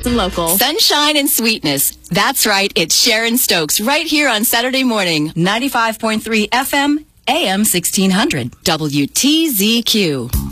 and local. Sunshine and sweetness. That's right. It's Sharon Stokes right here on Saturday morning. 95.3 FM, AM 1600. WTZQ.